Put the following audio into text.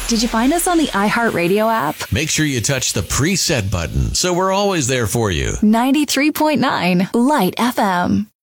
Did you find us on the iHeartRadio app? Make sure you touch the preset button so we're always there for you. 93.9 Light FM.